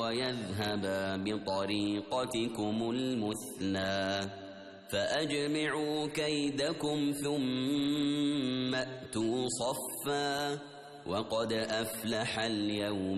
ويذهبا بطريقتكم المثلى فأجمعوا كيدكم ثم أتوا صفا وقد أفلح اليوم